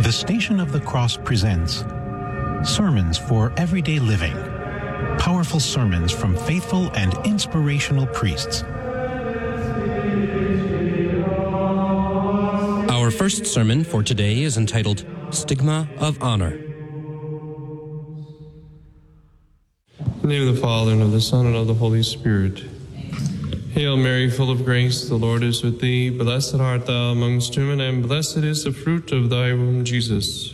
The Station of the Cross presents Sermons for Everyday Living. Powerful sermons from faithful and inspirational priests. Our first sermon for today is entitled Stigma of Honor. In the name of the Father, and of the Son, and of the Holy Spirit. Hail Mary, full of grace, the Lord is with thee. Blessed art thou amongst women, and blessed is the fruit of thy womb, Jesus.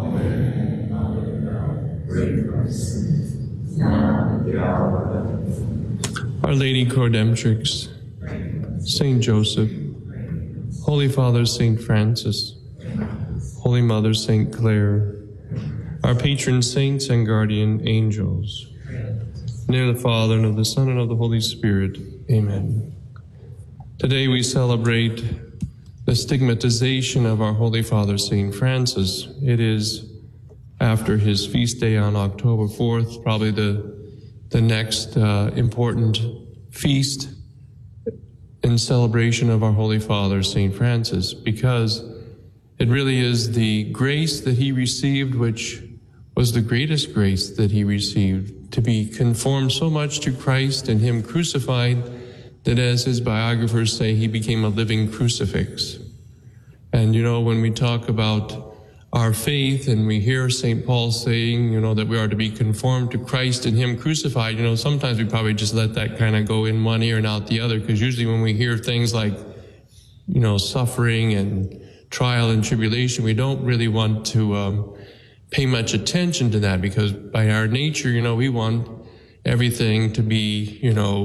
Our Lady Cordemtrix, Saint Joseph, Holy Father Saint Francis, Holy Mother Saint Clare, our patron saints and guardian angels. In the name of the Father, and of the Son, and of the Holy Spirit. Amen. Today we celebrate the stigmatization of our Holy Father Saint Francis. It is after his feast day on October 4th, probably the next important feast in celebration of our Holy Father Saint Francis, because it really is the grace that he received, which was the greatest grace that he received, to be conformed so much to Christ and him crucified that, as his biographers say, he became a living crucifix. And, when we talk about our faith and we hear St. Paul saying, that we are to be conformed to Christ and him crucified, sometimes we probably just let that kind of go in one ear and out the other, because usually when we hear things like, suffering and trial and tribulation, we don't really want to pay much attention to that, because by our nature, we want everything to be,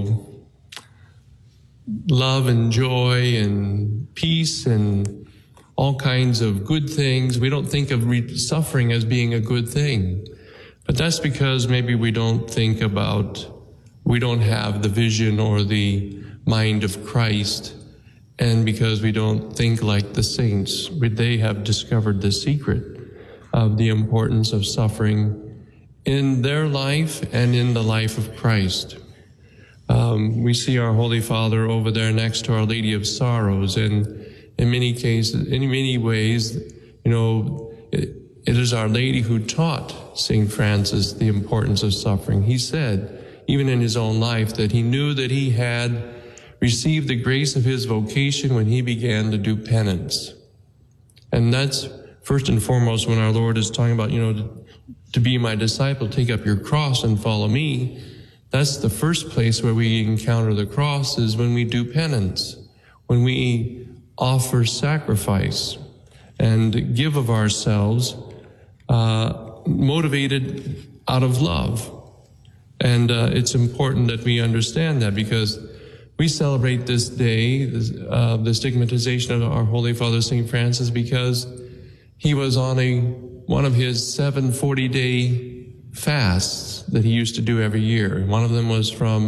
love and joy and peace and all kinds of good things. We don't think of suffering as being a good thing. But that's because maybe we don't have the vision or the mind of Christ, and because we don't think like the saints. They have discovered the secret of the importance of suffering in their life and in the life of Christ. We see our Holy Father over there next to Our Lady of Sorrows, and in many ways, it is Our Lady who taught St. Francis the importance of suffering. He said, even in his own life, that he knew that he had received the grace of his vocation when he began to do penance. And that's first and foremost when our Lord is talking about, to be my disciple, take up your cross and follow me. That's the first place where we encounter the cross, is when we do penance, when we offer sacrifice and give of ourselves, motivated out of love. And it's important that we understand that, because we celebrate this day, the stigmatization of our Holy Father St. Francis, because he was on one of his 7 40-day fasts that he used to do every year. One of them was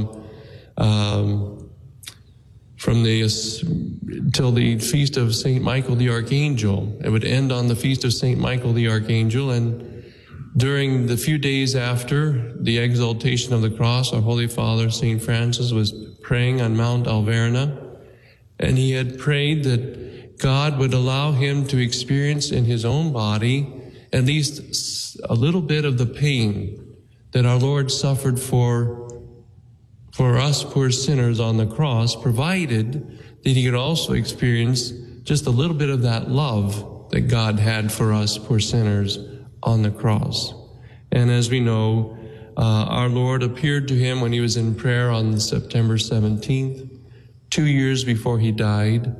till the feast of St. Michael the Archangel. It would end on the feast of St. Michael the Archangel, and during the few days after the exaltation of the cross, our Holy Father St. Francis was praying on Mount Alverna, and he had prayed that God would allow him to experience in his own body at least a little bit of the pain that our Lord suffered for us poor sinners on the cross, provided that he could also experience just a little bit of that love that God had for us poor sinners on the cross. And as we know, our Lord appeared to him when he was in prayer on September 17th, 2 years before he died,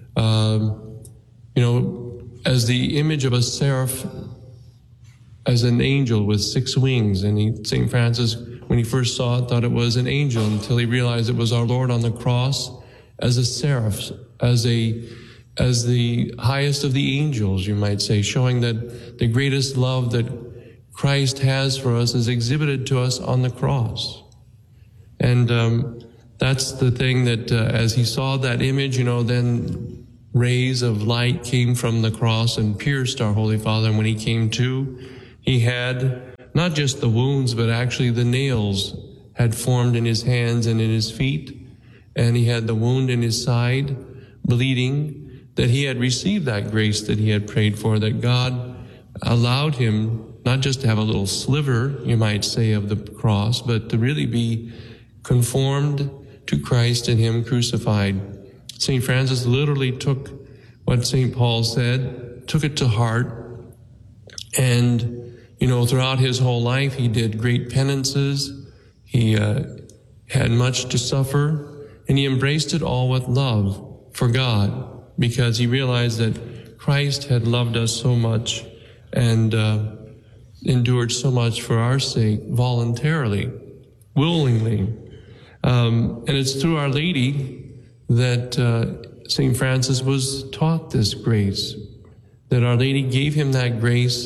as the image of a seraph, as an angel with 6 wings. And St. Francis, when he first saw it, thought it was an angel, until he realized it was our Lord on the cross as a seraph, as the highest of the angels, you might say, showing that the greatest love that Christ has for us is exhibited to us on the cross. And that's the thing that as he saw that image, then rays of light came from the cross and pierced our Holy Father. And when he came to, he had not just the wounds, but actually the nails had formed in his hands and in his feet. And he had the wound in his side, bleeding, that he had received that grace that he had prayed for, that God allowed him not just to have a little sliver, you might say, of the cross, but to really be conformed to Christ and him crucified. St. Francis literally took what St. Paul said, took it to heart, and, throughout his whole life, he did great penances. He had much to suffer, and he embraced it all with love for God, because he realized that Christ had loved us so much and endured so much for our sake voluntarily, willingly. And it's through Our Lady that St. Francis was taught this grace, that Our Lady gave him that grace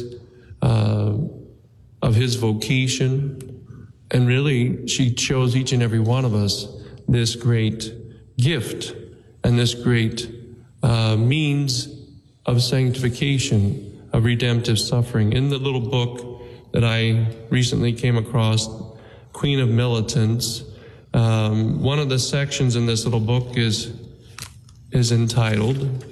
of his vocation, and really she chose each and every one of us this great gift and this great means of sanctification, of redemptive suffering. In the little book that I recently came across, Queen of Militants, one of the sections in this little book is entitled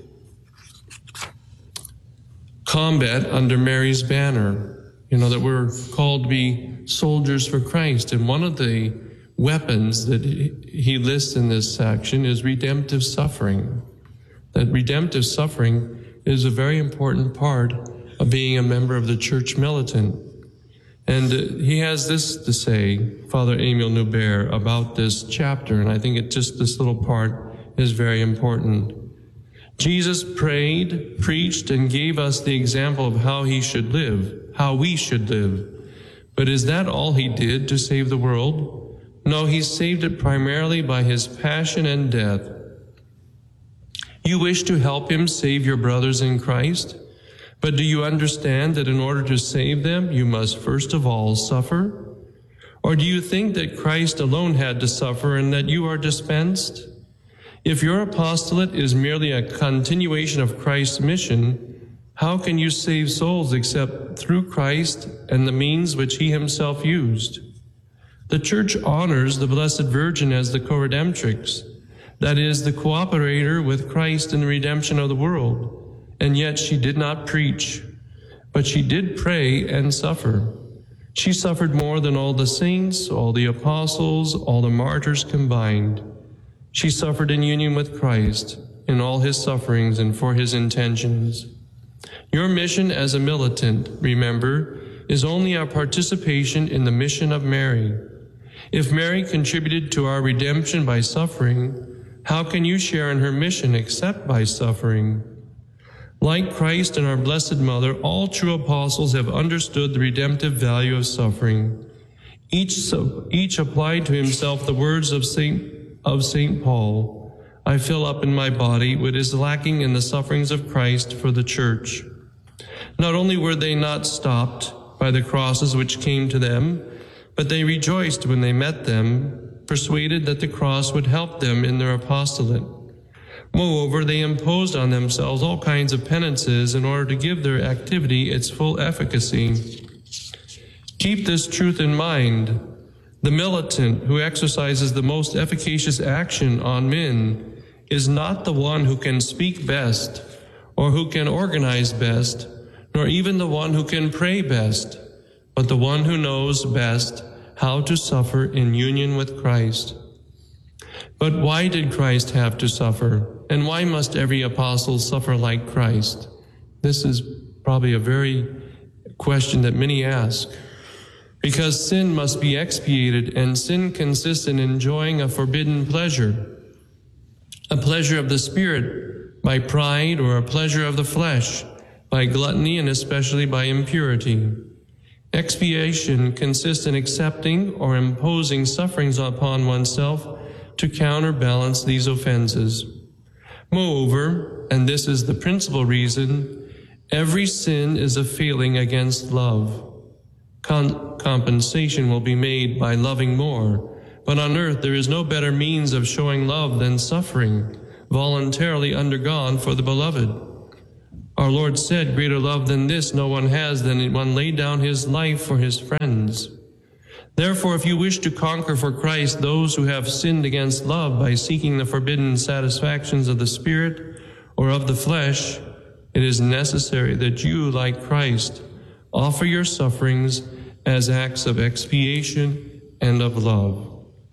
Combat Under Mary's Banner. That we're called to be soldiers for Christ. And one of the weapons that he lists in this section is redemptive suffering. That redemptive suffering is a very important part of being a member of the Church Militant. And he has this to say, Father Emile Noubert, about this chapter, and I think this little part is very important. Jesus prayed, preached, and gave us the example of how we should live. But is that all he did to save the world? No, he saved it primarily by his passion and death. You wish to help him save your brothers in Christ? But do you understand that in order to save them, you must first of all suffer? Or do you think that Christ alone had to suffer and that you are dispensed? If your apostolate is merely a continuation of Christ's mission, how can you save souls except through Christ and the means which he himself used? The Church honors the Blessed Virgin as the co-redemptrix, that is, the cooperator with Christ in the redemption of the world, and yet she did not preach, but she did pray and suffer. She suffered more than all the saints, all the apostles, all the martyrs combined. She suffered in union with Christ in all his sufferings and for his intentions. Your mission as a militant, remember, is only our participation in the mission of Mary. If Mary contributed to our redemption by suffering, how can you share in her mission except by suffering? Like Christ and our Blessed Mother, all true apostles have understood the redemptive value of suffering. Each applied to himself the words of St. Paul, I fill up in my body what is lacking in the sufferings of Christ for the Church. Not only were they not stopped by the crosses which came to them, but they rejoiced when they met them, persuaded that the cross would help them in their apostolate. Moreover, they imposed on themselves all kinds of penances in order to give their activity its full efficacy. Keep this truth in mind. The militant who exercises the most efficacious action on men is not the one who can speak best or who can organize best, nor even the one who can pray best, but the one who knows best how to suffer in union with Christ. But why did Christ have to suffer? And why must every apostle suffer like Christ? This is probably a very question that many ask. Because sin must be expiated, and sin consists in enjoying a forbidden pleasure, a pleasure of the spirit by pride, or a pleasure of the flesh by gluttony, and especially by impurity. Expiation consists in accepting or imposing sufferings upon oneself to counterbalance these offenses. Moreover, and this is the principal reason, every sin is a failing against love. Compensation will be made by loving more, but on earth there is no better means of showing love than suffering, voluntarily undergone for the beloved. Our Lord said, greater love than this no one has than one laid down his life for his friends. Therefore, if you wish to conquer for Christ those who have sinned against love by seeking the forbidden satisfactions of the Spirit or of the flesh, it is necessary that you, like Christ, offer your sufferings as acts of expiation and of love.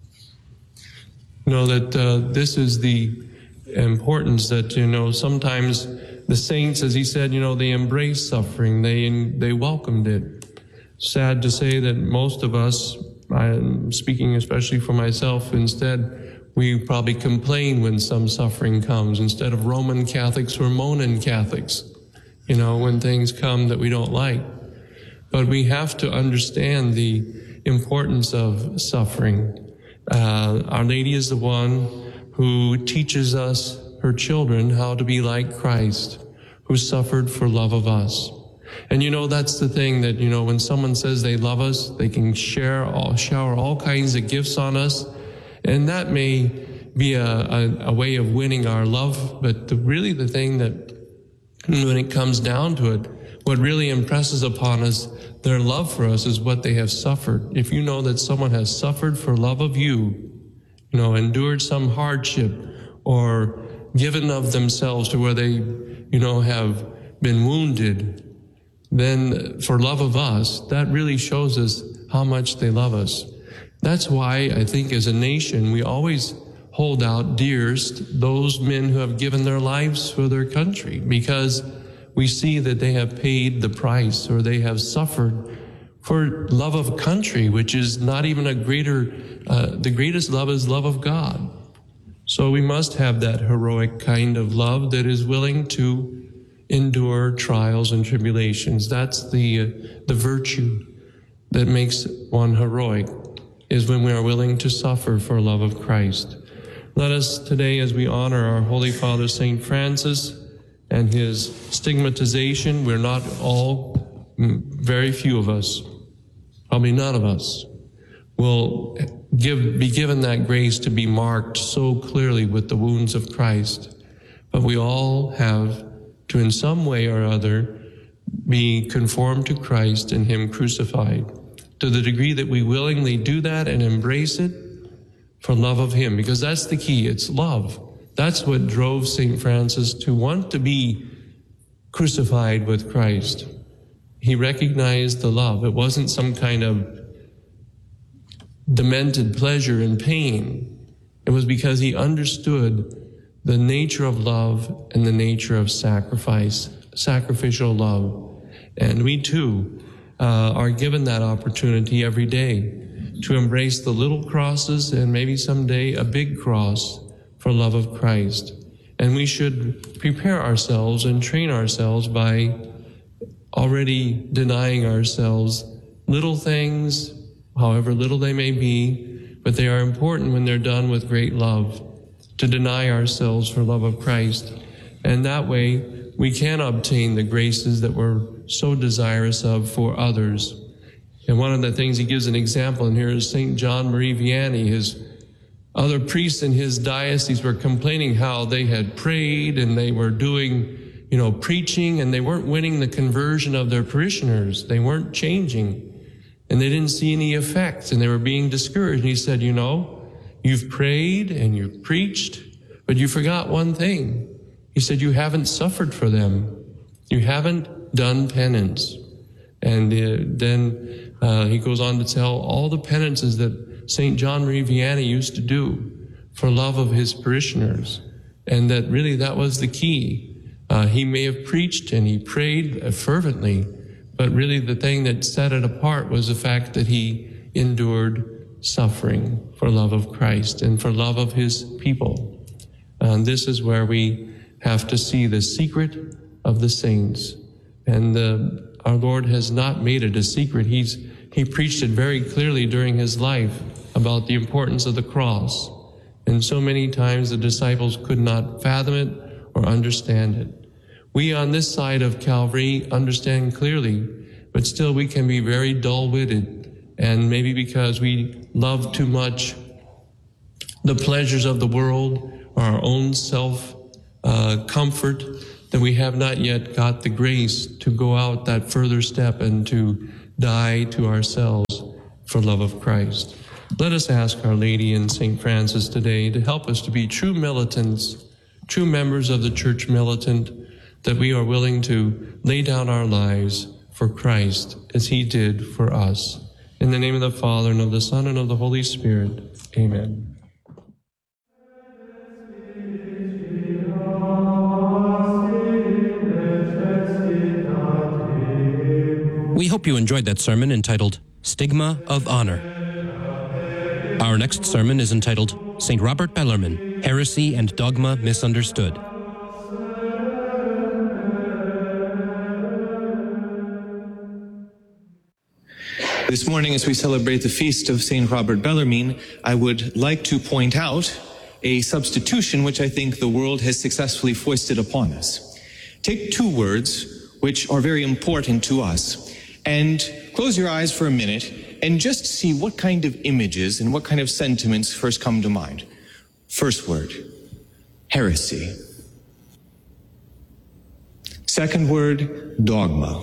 Know that this is the importance that, sometimes the saints, as he said, they embraced suffering. They welcomed it. Sad to say that most of us, I'm speaking especially for myself, instead, we probably complain when some suffering comes. Instead of Roman Catholics, we're moaning Catholics, when things come that we don't like. But we have to understand the importance of suffering. Our Lady is the one who teaches us, her children, how to be like Christ, who suffered for love of us. And that's the thing that, when someone says they love us, they can shower all kinds of gifts on us. And that may be a way of winning our love. But really the thing that, when it comes down to it, what really impresses upon us their love for us is what they have suffered. If you know that someone has suffered for love of you, endured some hardship or given of themselves to where they, have been wounded, then for love of us, that really shows us how much they love us. That's why I think as a nation, we always hold out dearest those men who have given their lives for their country, because we see that they have paid the price, or they have suffered for love of country, which is not even the greatest love is love of God. So we must have that heroic kind of love that is willing to endure trials and tribulations. That's the virtue that makes one heroic, is when we are willing to suffer for love of Christ. Let us today, as we honor our Holy Father, St. Francis, and his stigmatization, we're not all, very few of us, probably none of us, will be given that grace to be marked so clearly with the wounds of Christ. But we all have to, in some way or other, be conformed to Christ and him crucified. To the degree that we willingly do that and embrace it for love of him, because that's the key, it's love. That's what drove St. Francis to want to be crucified with Christ. He recognized the love. It wasn't some kind of demented pleasure and pain. It was because he understood the nature of love and the nature of sacrifice, sacrificial love. And we too are given that opportunity every day to embrace the little crosses and maybe someday a big cross for love of Christ. And we should prepare ourselves and train ourselves by already denying ourselves little things, however little they may be, but they are important when they're done with great love, to deny ourselves for love of Christ. And that way we can obtain the graces that we're so desirous of for others. And one of the things he gives an example in here is St. John Marie Vianney. His other priests in his diocese were complaining how they had prayed and they were doing, preaching, and they weren't winning the conversion of their parishioners. They weren't changing, and they didn't see any effects, and they were being discouraged. And he said, you've prayed and you've preached, but you forgot one thing. He said, you haven't suffered for them. You haven't done penance. And then he goes on to tell all the penances that St. John Marie Vianney used to do for love of his parishioners, and that really that was the key. He may have preached and he prayed fervently, but really the thing that set it apart was the fact that he endured suffering for love of Christ and for love of his people. And this is where we have to see the secret of the saints. And our Lord has not made it a secret. He preached it very clearly during his life about the importance of the cross. And so many times the disciples could not fathom it or understand it. We on this side of Calvary understand clearly, but still we can be very dull-witted. And maybe because we love too much the pleasures of the world, or our own self-comfort, that we have not yet got the grace to go out that further step and to die to ourselves for love of Christ. Let us ask Our Lady and St. Francis today to help us to be true militants, true members of the Church militant, that we are willing to lay down our lives for Christ as he did for us. In the name of the Father, and of the Son, and of the Holy Spirit. Amen. We hope you enjoyed that sermon entitled Stigma of Honor. Our next sermon is entitled St. Robert Bellarmine, Heresy and Dogma Misunderstood. This morning, as we celebrate the feast of St. Robert Bellarmine, I would like to point out a substitution which I think the world has successfully foisted upon us. Take two words which are very important to us, and close your eyes for a minute and just see what kind of images and what kind of sentiments first come to mind. First word, heresy. Second word, dogma.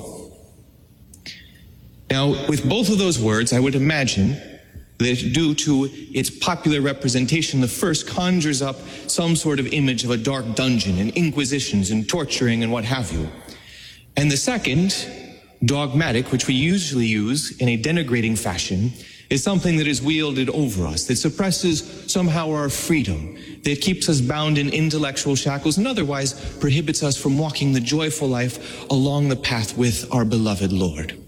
Now, with both of those words, I would imagine that due to its popular representation, the first conjures up some sort of image of a dark dungeon and inquisitions and torturing and what have you. And the second, dogmatic, which we usually use in a denigrating fashion, is something that is wielded over us, that suppresses somehow our freedom, that keeps us bound in intellectual shackles and otherwise prohibits us from walking the joyful life along the path with our beloved Lord.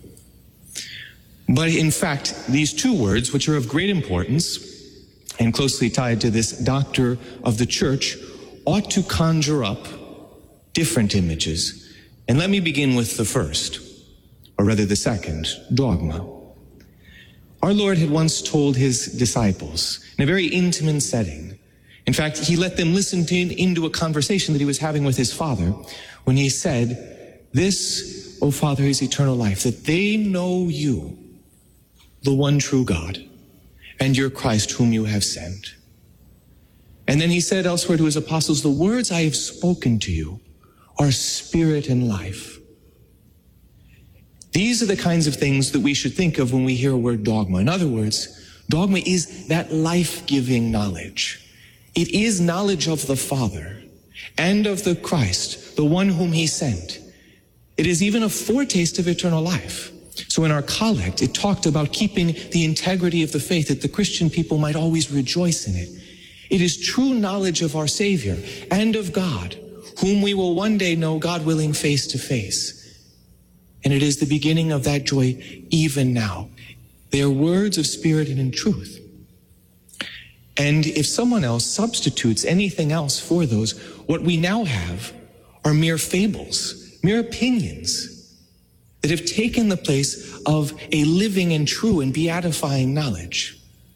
But in fact, these two words, which are of great importance and closely tied to this doctor of the church, ought to conjure up different images. And let me begin with the first, or rather the second, dogma. Our Lord had once told his disciples in a very intimate setting. In fact, he let them listen into a conversation that he was having with his Father when he said, "This, O Father, is eternal life, that they know you, the one true God, and your Christ whom you have sent." And then he said elsewhere to his apostles, "The words I have spoken to you are spirit and life." These are the kinds of things that we should think of when we hear a word dogma. In other words, dogma is that life-giving knowledge. It is knowledge of the Father and of the Christ, the one whom he sent. It is even a foretaste of eternal life. So in our collect, it talked about keeping the integrity of the faith, that the Christian people might always rejoice in it. It is true knowledge of our Savior and of God, whom we will one day know, God willing, face to face. And it is the beginning of that joy even now. They are words of spirit and in truth. And if someone else substitutes anything else for those, what we now have are mere fables, mere opinions that have taken the place of a living and true and beatifying knowledge.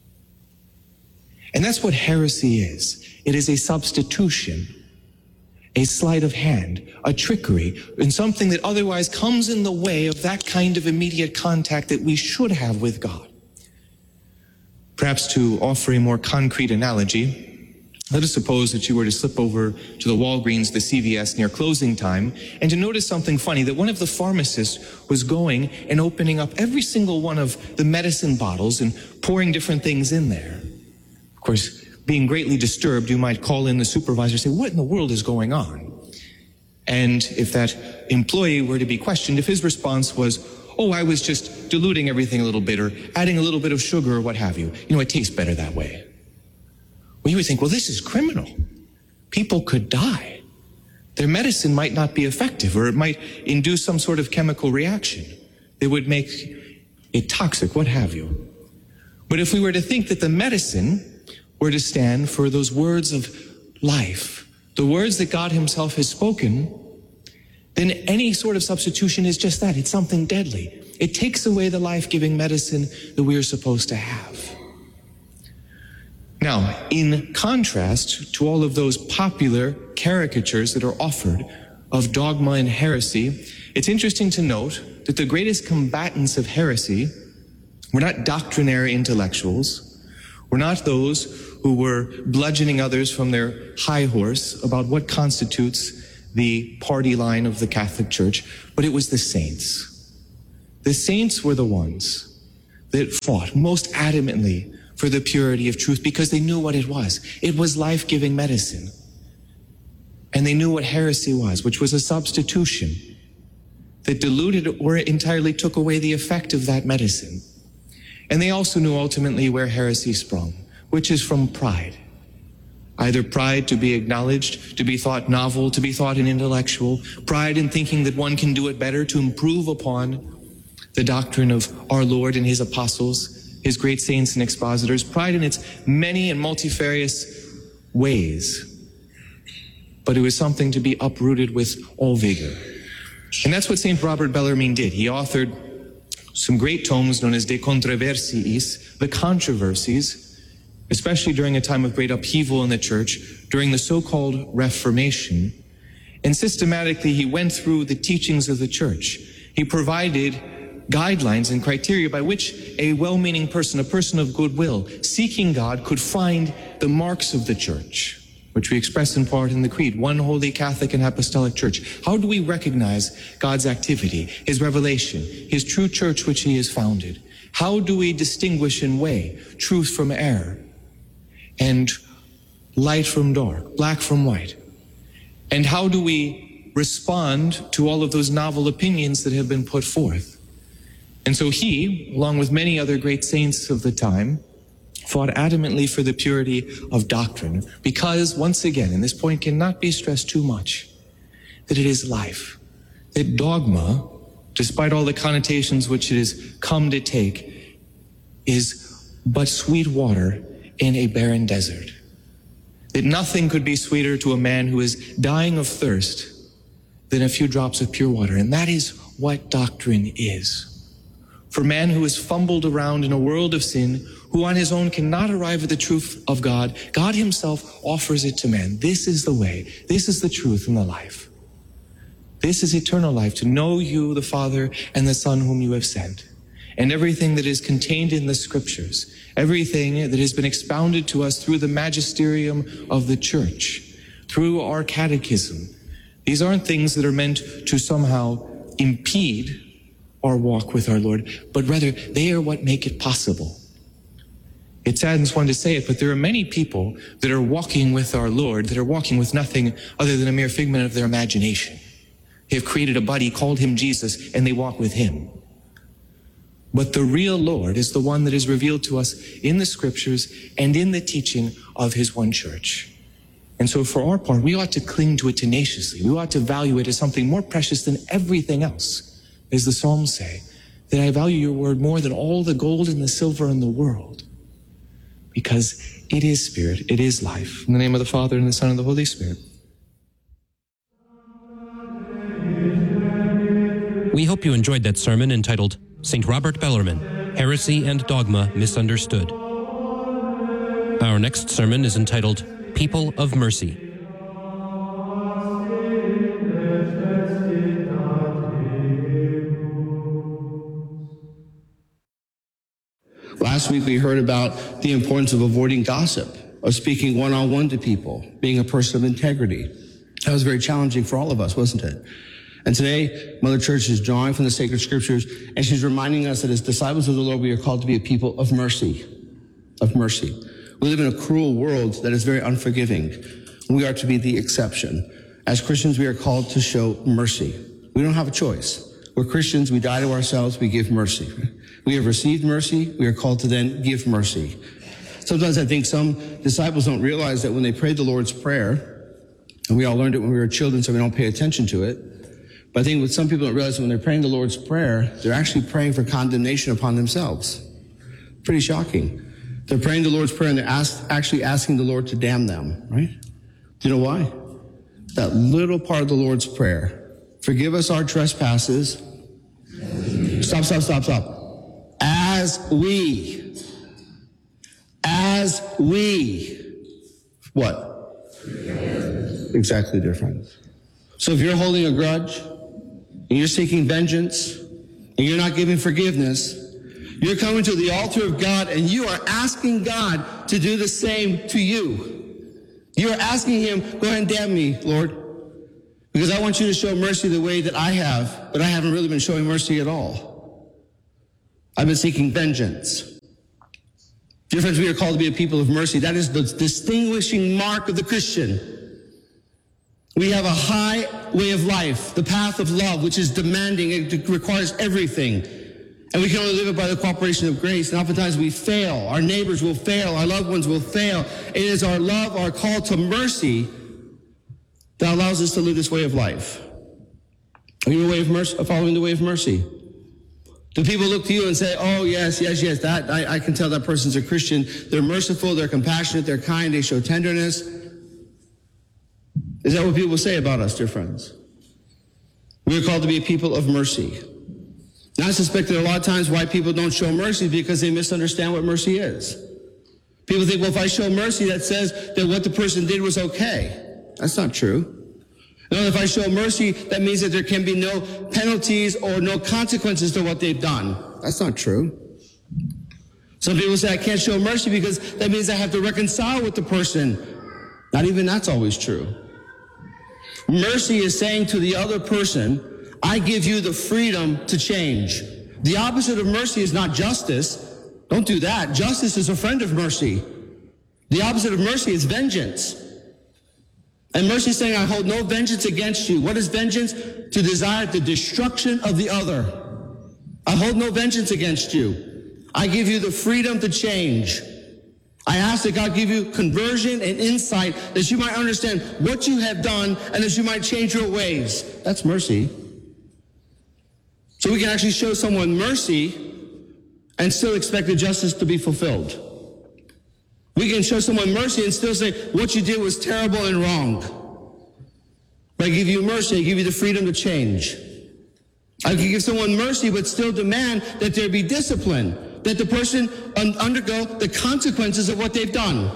And that's what heresy is. It is a substitution, a sleight of hand, a trickery, and something that otherwise comes in the way of that kind of immediate contact that we should have with God. Perhaps to offer a more concrete analogy, let us suppose that you were to slip over to the Walgreens, the CVS, near closing time, and to notice something funny, that one of the pharmacists was going and opening up every single one of the medicine bottles and pouring different things in there. Of course, being greatly disturbed, you might call in the supervisor and say, "What in the world is going on?" And if that employee were to be questioned, if his response was, "Oh, I was just diluting everything a little bit or adding a little bit of sugar or what have you. You know, it tastes better that way." Well, you would think, well, this is criminal. People could die. Their medicine might not be effective, or it might induce some sort of chemical reaction that would make it toxic, what have you. But if we were to think that the medicine were to stand for those words of life, the words that God himself has spoken, then any sort of substitution is just that. It's something deadly. It takes away the life-giving medicine that we are supposed to have. Now, in contrast to all of those popular caricatures that are offered of dogma and heresy, it's interesting to note that the greatest combatants of heresy were not doctrinary intellectuals, were not those who were bludgeoning others from their high horse about what constitutes the party line of the Catholic Church, but it was the saints. The saints were the ones that fought most adamantly for the purity of truth because they knew what it was. It was life-giving medicine. And they knew what heresy was, which was a substitution that diluted or entirely took away the effect of that medicine. And they also knew ultimately where heresy sprung, which is from pride. Either pride to be acknowledged, to be thought novel, to be thought an intellectual, pride in thinking that one can do it better, to improve upon the doctrine of our Lord and his apostles, his great saints and expositors, pride in its many and multifarious ways. But it was something to be uprooted with all vigor. And that's what St. Robert Bellarmine did. He authored some great tomes known as De Controversiis, the controversies, especially during a time of great upheaval in the church, during the so-called Reformation. And systematically, he went through the teachings of the church. He provided guidelines and criteria by which a well-meaning person, a person of goodwill, seeking God, could find the marks of the church, which we express in part in the Creed, one holy Catholic and apostolic church. How do we recognize God's activity, his revelation, his true church which he has founded? How do we distinguish and weigh truth from error, and light from dark, black from white? And how do we respond to all of those novel opinions that have been put forth? And so he, along with many other great saints of the time, fought adamantly for the purity of doctrine, because, once again, and this point cannot be stressed too much, that it is life, that dogma, despite all the connotations which it has come to take, is but sweet water in a barren desert. That nothing could be sweeter to a man who is dying of thirst than a few drops of pure water. And that is what doctrine is. For man who has fumbled around in a world of sin, who on his own cannot arrive at the truth of God, God himself offers it to man. This is the way, this is the truth and the life. This is eternal life, to know you, the Father, and the Son whom you have sent. And everything that is contained in the scriptures, everything that has been expounded to us through the magisterium of the church, through our catechism, these aren't things that are meant to somehow impede our walk with our Lord, but rather they are what make it possible. It saddens one to say it, but there are many people that are walking with our Lord, that are walking with nothing other than a mere figment of their imagination. They have created a buddy, called him Jesus, and they walk with him. But the real Lord is the one that is revealed to us in the scriptures and in the teaching of his one church. And so for our part, we ought to cling to it tenaciously. We ought to value it as something more precious than everything else. As the Psalms say, that I value your word more than all the gold and the silver in the world, because it is spirit, it is life. In the name of the Father, and the Son, and the Holy Spirit. We hope you enjoyed that sermon entitled St. Robert Bellarmine, Heresy and Dogma Misunderstood. Our next sermon is entitled People of Mercy. Last week we heard about the importance of avoiding gossip, of speaking one-on-one to people, being a person of integrity. That was very challenging for all of us, wasn't it? And today, Mother Church is drawing from the sacred scriptures, and she's reminding us that as disciples of the Lord, we are called to be a people of mercy. Of mercy. We live in a cruel world that is very unforgiving. We are to be the exception. As Christians, we are called to show mercy. We don't have a choice. We're Christians, we die to ourselves, we give mercy. We have received mercy, we are called to then give mercy. Sometimes I think some disciples don't realize that when they prayed the Lord's Prayer, and we all learned it when we were children so we don't pay attention to it, but I think what some people don't realize when they're praying the Lord's Prayer, they're actually praying for condemnation upon themselves. Pretty shocking. They're praying the Lord's Prayer and they're actually asking the Lord to damn them, right? Do you know why? That little part of the Lord's Prayer. Forgive us our trespasses. Stop. As we, what? Exactly different. So if you're holding a grudge, and you're seeking vengeance, and you're not giving forgiveness, you're coming to the altar of God, and you are asking God to do the same to you. You are asking him, go ahead and damn me, Lord, because I want you to show mercy the way that I have, but I haven't really been showing mercy at all. I've been seeking vengeance. Dear friends, we are called to be a people of mercy. That is the distinguishing mark of the Christian. We have a high way of life, the path of love, which is demanding. It requires everything. And we can only live it by the cooperation of grace. And oftentimes we fail. Our neighbors will fail. Our loved ones will fail. It is our love, our call to mercy that allows us to live this way of life. Are you following the way of mercy? Do people look to you and say, oh, yes, that I can tell that person's a Christian. They're merciful, they're compassionate, they're kind, they show tenderness. Is that what people say about us, dear friends? We are called to be a people of mercy. Now, I suspect that a lot of times why people don't show mercy is because they misunderstand what mercy is. People think, well, if I show mercy, that says that what the person did was okay. That's not true. No, if I show mercy, that means that there can be no penalties or no consequences to what they've done. That's not true. Some people say I can't show mercy because that means I have to reconcile with the person. Not even that's always true. Mercy is saying to the other person, I give you the freedom to change. The opposite of mercy is not justice. Don't do that. Justice is a friend of mercy. The opposite of mercy is vengeance. And mercy is saying, I hold no vengeance against you. What is vengeance? To desire the destruction of the other. I hold no vengeance against you. I give you the freedom to change. I ask that God give you conversion and insight that you might understand what you have done and that you might change your ways. That's mercy. So we can actually show someone mercy and still expect the justice to be fulfilled. We can show someone mercy and still say, what you did was terrible and wrong. But I give you mercy, I give you the freedom to change. I can give someone mercy but still demand that there be discipline, that the person undergo the consequences of what they've done.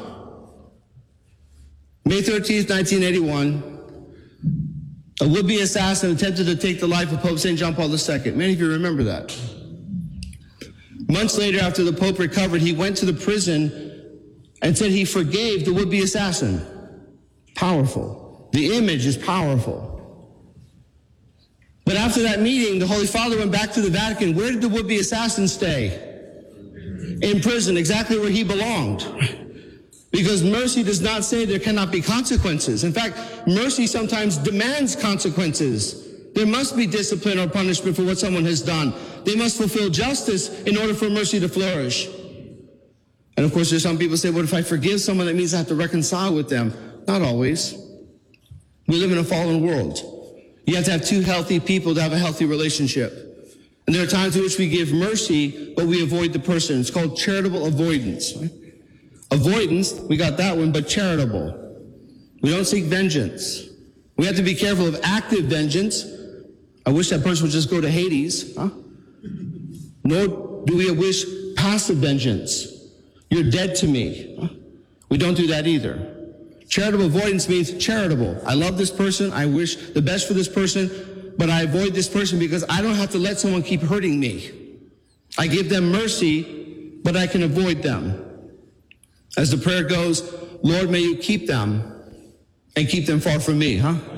May 13th, 1981, a would-be assassin attempted to take the life of Pope St. John Paul II. Many of you remember that. Months later, after the Pope recovered, he went to the prison and said he forgave the would-be assassin. Powerful. The image is powerful. But after that meeting, the Holy Father went back to the Vatican. Where did the would-be assassin stay? In prison, exactly where he belonged. Because mercy does not say there cannot be consequences. In fact, mercy sometimes demands consequences. There must be discipline or punishment for what someone has done. They must fulfill justice in order for mercy to flourish. And of course, there's some people say, well, if I forgive someone, that means I have to reconcile with them. Not always. We live in a fallen world. You have to have two healthy people to have a healthy relationship. And there are times in which we give mercy, but we avoid the person. It's called charitable avoidance. Right? Avoidance, we got that one, but charitable. We don't seek vengeance. We have to be careful of active vengeance. I wish that person would just go to Hades. Nor do we wish passive vengeance. You're dead to me. We don't do that either. Charitable avoidance means charitable. I love this person. I wish the best for this person, but I avoid this person because I don't have to let someone keep hurting me. I give them mercy, but I can avoid them. As the prayer goes, Lord, may you keep them and keep them far from me,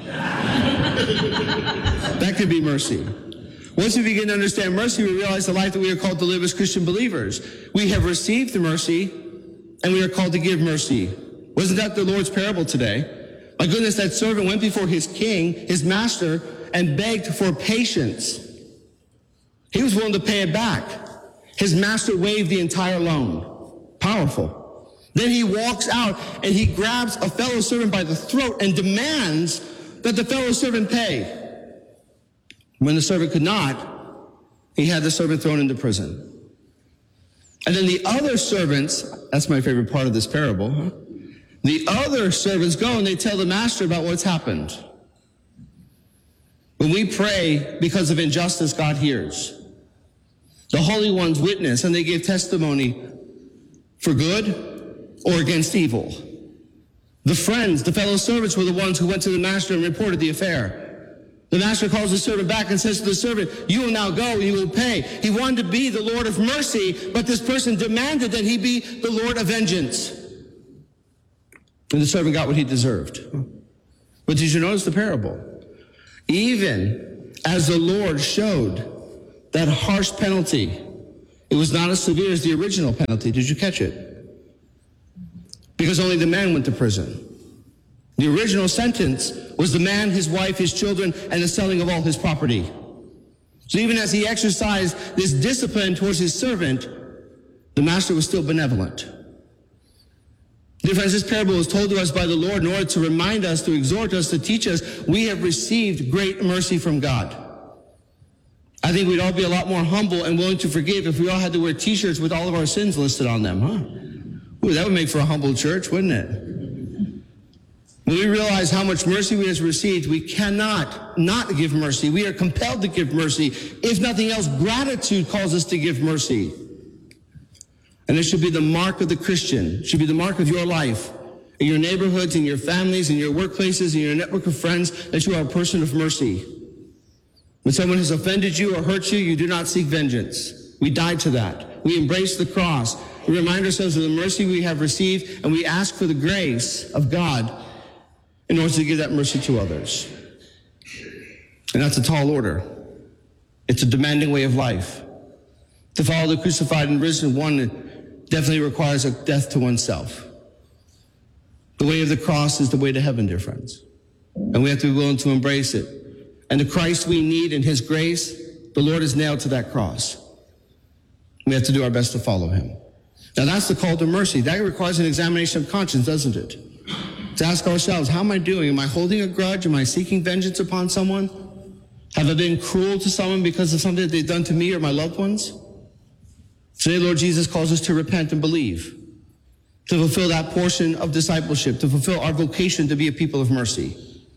That could be mercy. Once we begin to understand mercy, we realize the life that we are called to live as Christian believers. We have received the mercy, and we are called to give mercy. Wasn't that the Lord's parable today? My goodness, that servant went before his king, his master, and begged for patience. He was willing to pay it back. His master waived the entire loan. Powerful. Then he walks out, and he grabs a fellow servant by the throat and demands that the fellow servant pay. When the servant could not, he had the servant thrown into prison. And then the other servants, that's my favorite part of this parable, the other servants go and they tell the master about what's happened. When we pray because of injustice, God hears. The holy ones witness and they give testimony for good or against evil. The friends, the fellow servants were the ones who went to the master and reported the affair. The master calls the servant back and says to the servant, you will now go and you will pay. He wanted to be the Lord of mercy, but this person demanded that he be the Lord of vengeance. And the servant got what he deserved. But did you notice the parable? Even as the Lord showed that harsh penalty, it was not as severe as the original penalty. Did you catch it? Because only the man went to prison. The original sentence was the man, his wife, his children, and the selling of all his property. So even as he exercised this discipline towards his servant, the master was still benevolent. Dear friends, this parable was told to us by the Lord in order to remind us, to exhort us, to teach us we have received great mercy from God. I think we'd all be a lot more humble and willing to forgive if we all had to wear t-shirts with all of our sins listed on them, huh? Ooh, that would make for a humble church, wouldn't it? When we realize how much mercy we have received, we cannot not give mercy. We are compelled to give mercy. If nothing else, gratitude calls us to give mercy. And it should be the mark of the Christian. It should be the mark of your life, in your neighborhoods, in your families, in your workplaces, in your network of friends, that you are a person of mercy. When someone has offended you or hurt you, you do not seek vengeance. We die to that. We embrace the cross. We remind ourselves of the mercy we have received, and we ask for the grace of God in order to give that mercy to others. And that's a tall order. It's a demanding way of life. To follow the crucified and risen one definitely requires a death to oneself. The way of the cross is the way to heaven, dear friends. And we have to be willing to embrace it. And the Christ we need in his grace, the Lord is nailed to that cross. We have to do our best to follow him. Now that's the call to mercy. That requires an examination of conscience, doesn't it? To ask ourselves, how am I doing? Am I holding a grudge? Am I seeking vengeance upon someone? Have I been cruel to someone because of something that they've done to me or my loved ones? Today, Lord Jesus calls us to repent and believe, to fulfill that portion of discipleship, to fulfill our vocation to be a people of mercy.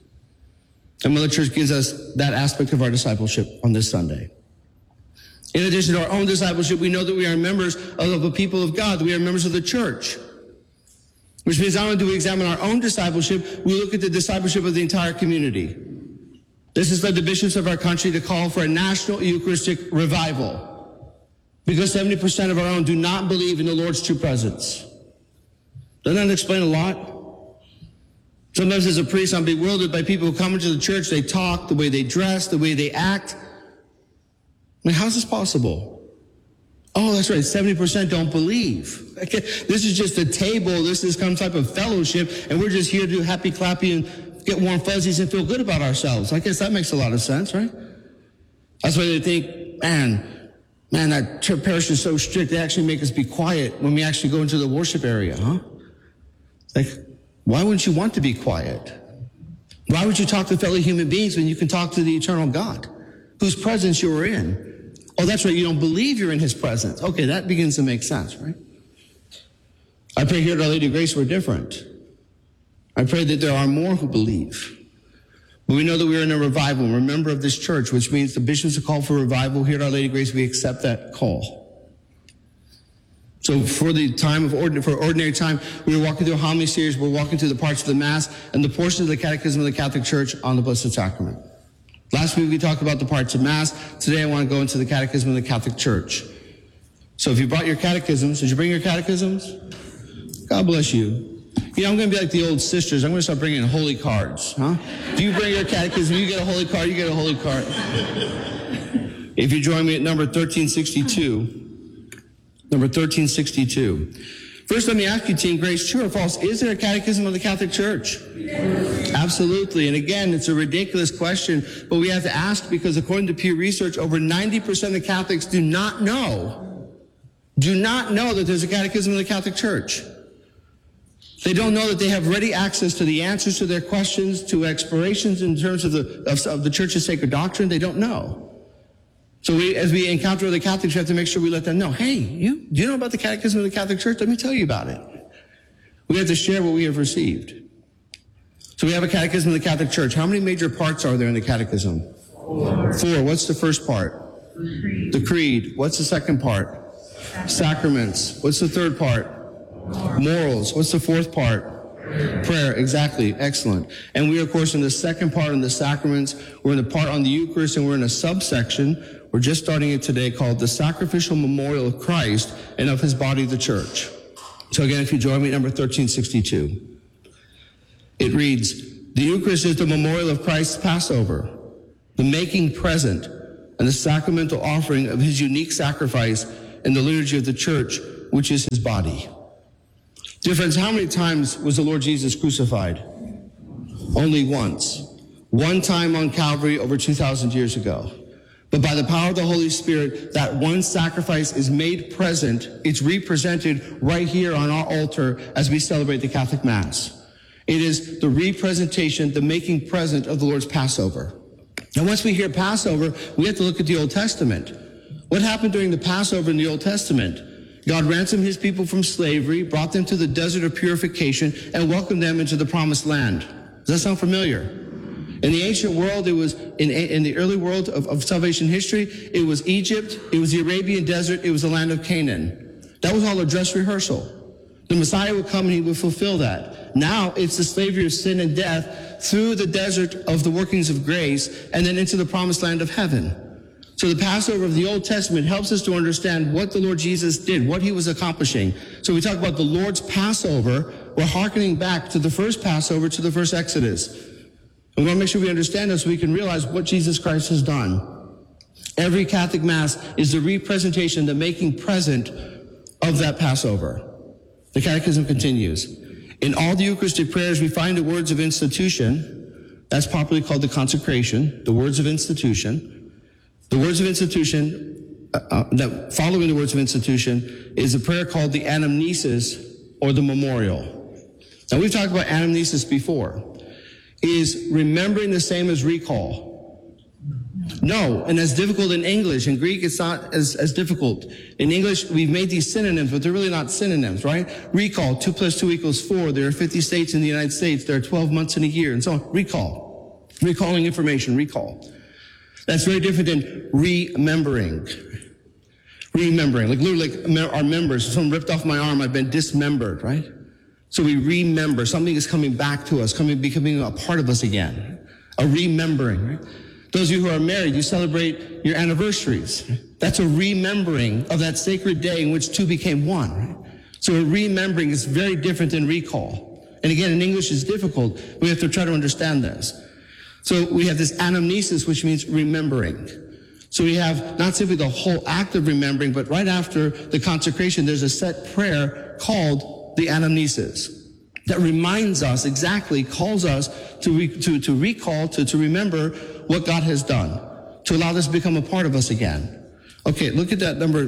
And Miller Church gives us that aspect of our discipleship on this Sunday. In addition to our own discipleship, we know that we are members of the people of God, that we are members of the church. Which means not only do we examine our own discipleship, we look at the discipleship of the entire community. This has led the bishops of our country to call for a national Eucharistic revival, because 70% of our own do not believe in the Lord's true presence. Doesn't that explain a lot? Sometimes as a priest, I'm bewildered by people who come into the church, they talk, the way they dress, the way they act. I mean, how's this possible? Oh, that's right, 70% don't believe. Okay, this is just a table, this is some type of fellowship, and we're just here to do happy clappy and get warm fuzzies and feel good about ourselves. I guess that makes a lot of sense, right? That's why they think, man, that parish is so strict, they actually make us be quiet when we actually go into the worship area, huh? Like, why wouldn't you want to be quiet? Why would you talk to fellow human beings when you can talk to the eternal God, whose presence you are in? Oh, that's right, you don't believe you're in his presence. Okay, that begins to make sense, right? I pray here at Our Lady of Grace we're different. I pray that there are more who believe. But we know that we are in a revival. We're a member of this church, which means the bishops have called for revival. Here at Our Lady of Grace, we accept that call. So for the time of ordinary time, we were walking through a homily series. We're walking through the parts of the Mass and the portions of the Catechism of the Catholic Church on the Blessed Sacrament. Last week we talked about the parts of Mass. Today I want to go into the Catechism of the Catholic Church. So if you brought your catechisms, did you bring your catechisms? God bless you. You know, I'm going to be like the old sisters. I'm going to start bringing in holy cards, huh? Do you bring your catechism, you get a holy card, you get a holy card. If you join me at number 1362. Number 1362. First, let me ask you, Team Grace, true or false, is there a catechism of the Catholic Church? Yes. Absolutely. And again, it's a ridiculous question, but we have to ask because according to Pew Research, over 90% of Catholics do not know that there's a catechism of the Catholic Church. They don't know that they have ready access to the answers to their questions, to explorations in terms of the Church's sacred doctrine. They don't know. So as we encounter the Catholics, we have to make sure we let them know, hey, do you know about the Catechism of the Catholic Church? Let me tell you about it. We have to share what we have received. So we have a Catechism of the Catholic Church. How many major parts are there in the Catechism? 4. What's the first part? The Creed. What's the second part? Sacraments. What's the third part? Morals. What's the fourth part? Prayer. Exactly. Excellent. And we are, of course, in the second part on the sacraments. We're in the part on the Eucharist, and we're in a subsection. We're just starting it today called the Sacrificial Memorial of Christ and of his body, the Church. So again, if you join me, number 1362. It reads, the Eucharist is the memorial of Christ's Passover, the making present, and the sacramental offering of his unique sacrifice in the liturgy of the Church, which is his body. Dear friends, how many times was the Lord Jesus crucified? only once. One time on Calvary over 2,000 years ago. But by the power of the Holy Spirit, that one sacrifice is made present. It's represented right here on our altar as we celebrate the Catholic Mass. It is the representation, the making present of the Lord's Passover. And once we hear Passover, we have to look at the Old Testament. What happened during the Passover in the Old Testament? God ransomed his people from slavery, brought them to the desert of purification, and welcomed them into the promised land. Does that sound familiar? In the ancient world, it was, in the early world of salvation history, it was Egypt, it was the Arabian desert, it was the land of Canaan. That was all a dress rehearsal. The Messiah would come and he would fulfill that. Now it's the slavery of sin and death through the desert of the workings of grace and then into the promised land of heaven. So the Passover of the Old Testament helps us to understand what the Lord Jesus did, what he was accomplishing. So we talk about the Lord's Passover, we're hearkening back to the first Passover, to the first Exodus. We want to make sure we understand this so we can realize what Jesus Christ has done. Every Catholic Mass is the representation, the making present of that Passover. The Catechism continues. In all the Eucharistic prayers, we find the words of institution. That's popularly called the consecration, the words of institution. The words of institution, that following the words of institution, is a prayer called the anamnesis or the memorial. Now, we've talked about anamnesis before. Is remembering the same as recall? No, and that's difficult in English. In Greek, it's not as difficult. In English, we've made these synonyms, but they're really not synonyms, right? Recall, 2 + 2 = 4. There are 50 states in the United States. There are 12 months in a year, and so on. Recall. Recalling information, recall. That's very different than remembering. Remembering, like literally like our members. If someone ripped off my arm, I've been dismembered, right? So we remember. Something is coming back to us, becoming a part of us again. A remembering, right? Those of you who are married, you celebrate your anniversaries. That's a remembering of that sacred day in which two became one, right? So a remembering is very different than recall. And again, in English it's difficult. We have to try to understand this. So we have this anamnesis, which means remembering. So we have not simply the whole act of remembering, but right after the consecration, there's a set prayer called the anamnesis that reminds us exactly, calls us to recall, to remember what God has done, to allow this to become a part of us again. Okay, look at that number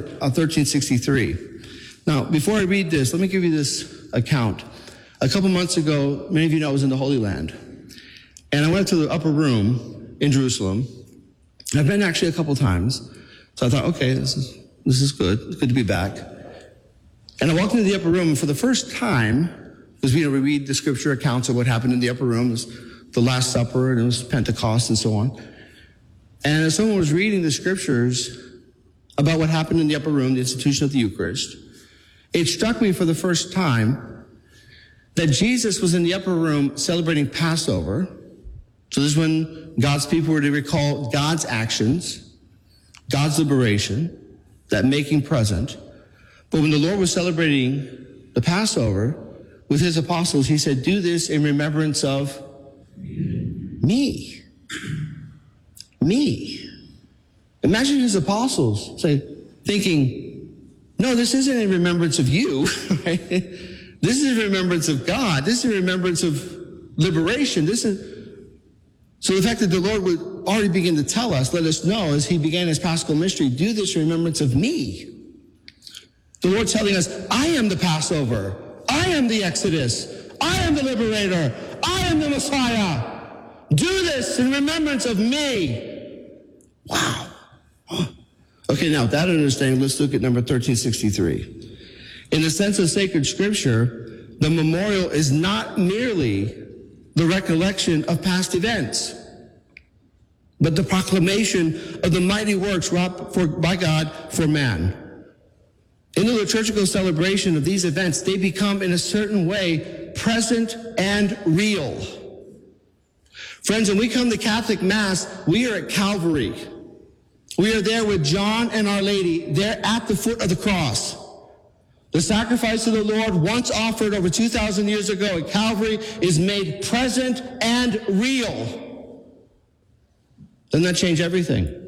1363. Now, before I read this, let me give you this account. A couple months ago, many of you know I was in the Holy Land, and I went to the upper room in Jerusalem. I've been actually a couple times, so I thought, okay, this is good. It's good to be back. And I walked into the upper room, and for the first time, because we read the scripture accounts of what happened in the upper room. It was the Last Supper, and it was Pentecost, and so on. And as someone was reading the scriptures about what happened in the upper room, the institution of the Eucharist, it struck me for the first time that Jesus was in the upper room celebrating Passover. So this is when God's people were to recall God's actions, God's liberation, that making present. But when the Lord was celebrating the Passover with his apostles, he said, do this in remembrance of me. Me. Imagine his apostles thinking, no, this isn't in remembrance of you. Right? This is in remembrance of God. This is in remembrance of liberation. So the fact that the Lord would already begin to tell us, let us know as he began his Paschal mystery, do this in remembrance of me. The Lord telling us, I am the Passover. I am the Exodus. I am the liberator. I am the Messiah. Do this in remembrance of me. Wow. Okay, now with that understanding, let's look at number 1363. In the sense of sacred scripture, the memorial is not merely the recollection of past events, but the proclamation of the mighty works wrought by God for man. In the liturgical celebration of these events, they become in a certain way present and real. Friends, when we come to Catholic Mass, we are at Calvary. We are there with John and Our Lady. They're at the foot of the cross. The sacrifice of the Lord, once offered over 2,000 years ago at Calvary, is made present and real. Doesn't that change everything?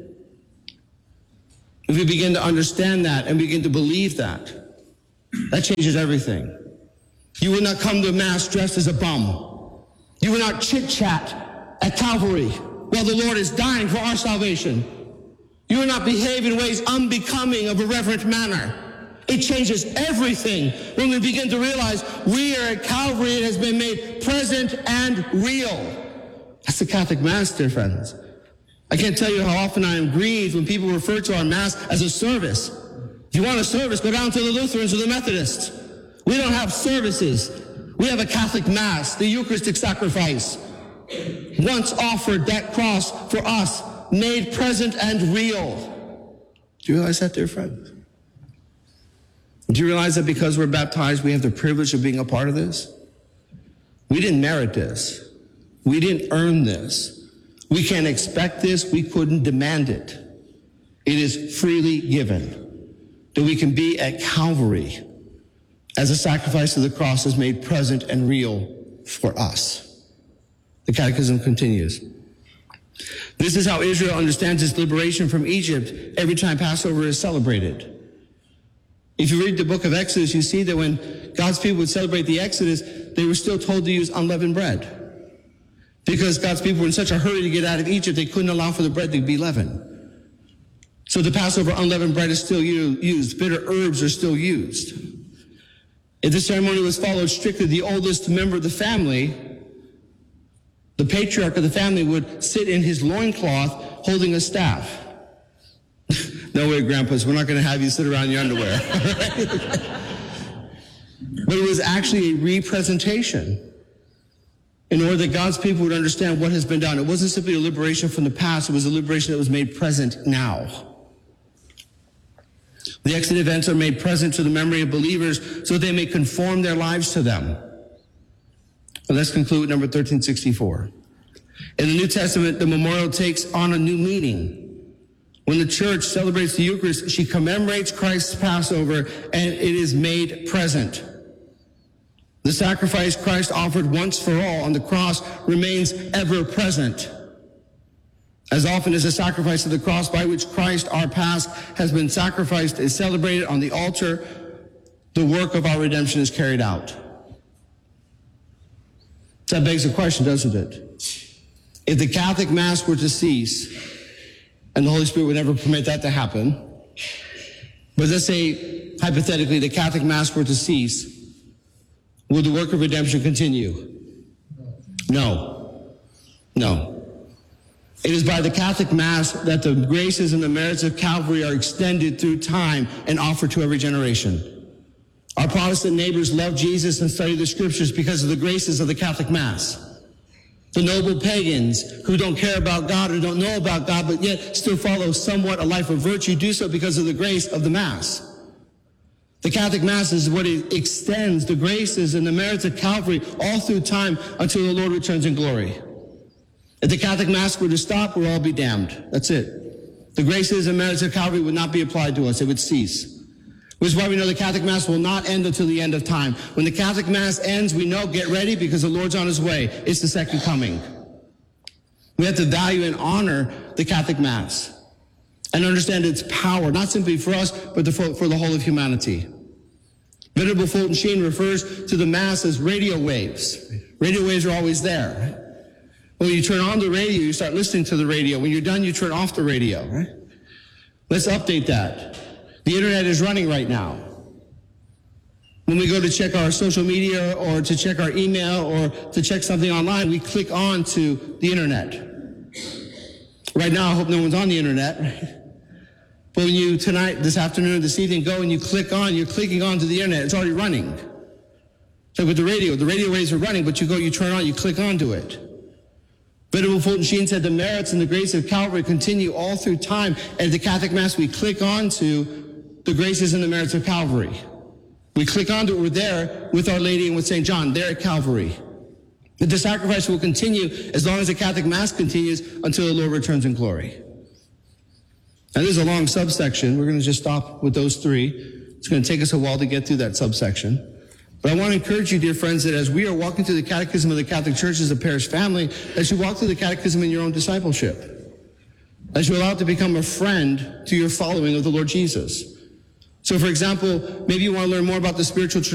If we begin to understand that and begin to believe that, that changes everything. You will not come to Mass dressed as a bum. You will not chit-chat at Calvary while the Lord is dying for our salvation. You will not behave in ways unbecoming of a reverent manner. It changes everything when we begin to realize we are at Calvary. It has been made present and real. That's the Catholic Mass, dear friends. I can't tell you how often I am grieved when people refer to our Mass as a service. If you want a service, go down to the Lutherans or the Methodists. We don't have services. We have a Catholic Mass, the Eucharistic sacrifice. Once offered, that cross for us, made present and real. Do you realize that, dear friends? Do you realize that because we're baptized, we have the privilege of being a part of this? We didn't merit this. We didn't earn this. We can't expect this. We couldn't demand it. It is freely given that we can be at Calvary as a sacrifice of the cross is made present and real for us. The Catechism continues. This is how Israel understands its liberation from Egypt every time Passover is celebrated. If you read the book of Exodus, you see that when God's people would celebrate the Exodus, they were still told to use unleavened bread. Because God's people were in such a hurry to get out of Egypt, they couldn't allow for the bread to be leavened. So the Passover unleavened bread is still used. Bitter herbs are still used. If the ceremony was followed strictly, the oldest member of the family, the patriarch of the family, would sit in his loincloth holding a staff. No way, grandpas, we're not going to have you sit around in your underwear. But it was actually a representation in order that God's people would understand what has been done. It wasn't simply a liberation from the past, it was a liberation that was made present now. The exit events are made present to the memory of believers so that they may conform their lives to them. And let's conclude with number 1364. In the New Testament, the memorial takes on a new meaning. When the church celebrates the Eucharist, she commemorates Christ's Passover, and it is made present. The sacrifice Christ offered once for all on the cross remains ever present. As often as the sacrifice of the cross by which Christ, our past, has been sacrificed is celebrated on the altar, the work of our redemption is carried out. That begs the question, doesn't it? If the Catholic Mass were to cease, and the Holy Spirit would never permit that to happen, but let's say, hypothetically, the Catholic Mass were to cease, will the work of redemption continue? No. No. It is by the Catholic Mass that the graces and the merits of Calvary are extended through time and offered to every generation. Our Protestant neighbors love Jesus and study the Scriptures because of the graces of the Catholic Mass. The noble pagans who don't care about God or don't know about God but yet still follow somewhat a life of virtue do so because of the grace of the Mass. The Catholic Mass is what it extends the graces and the merits of Calvary all through time until the Lord returns in glory. If the Catholic Mass were to stop, we'll all be damned. That's it. The graces and merits of Calvary would not be applied to us. It would cease. Which is why we know the Catholic Mass will not end until the end of time. When the Catholic Mass ends, we know, get ready because the Lord's on his way. It's the second coming. We have to value and honor the Catholic Mass and understand its power, not simply for us, but for the whole of humanity. Venerable Fulton Sheen refers to the Mass as radio waves. Radio waves are always there. Right? When you turn on the radio, you start listening to the radio. When you're done, you turn off the radio. Right? Let's update that. The internet is running right now. When we go to check our social media or to check our email or to check something online, we click on to the internet. Right now, I hope no one's on the internet. But when you tonight, this afternoon, this evening, go and you click on, you're clicking onto the internet. It's already running. So with the radio waves are running, but you turn on, you click onto it. Venerable Fulton Sheen said the merits and the grace of Calvary continue all through time. At the Catholic Mass, we click on to the graces and the merits of Calvary. We click onto it, we're there with Our Lady and with St. John, there at Calvary. That the sacrifice will continue as long as the Catholic Mass continues until the Lord returns in glory. Now, this is a long subsection. We're going to just stop with those three. It's going to take us a while to get through that subsection. But I want to encourage you, dear friends, that as we are walking through the Catechism of the Catholic Church as a parish family, as you walk through the Catechism in your own discipleship, as you allow it to become a friend to your following of the Lord Jesus. So, for example, maybe you want to learn more about the spiritual